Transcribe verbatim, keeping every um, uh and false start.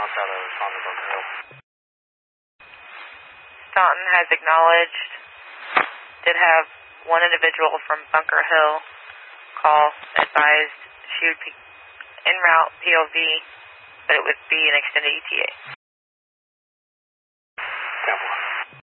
response out of Taunton Bunker Hill. Staunton has acknowledged, did have one individual from Bunker Hill call, advised she would be en route P O V, but it would be an extended E T A.